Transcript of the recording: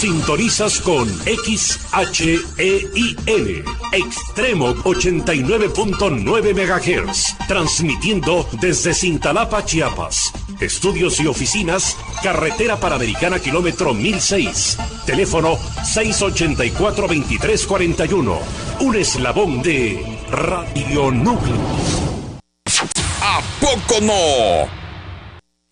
Sintonizas con XHEIN, Extremo 89.9 MHz, transmitiendo desde Cintalapa, Chiapas. Estudios y oficinas, Carretera Panamericana, kilómetro 1006. Teléfono 684-2341. Un eslabón de Radio Núcleo. ¿A poco no?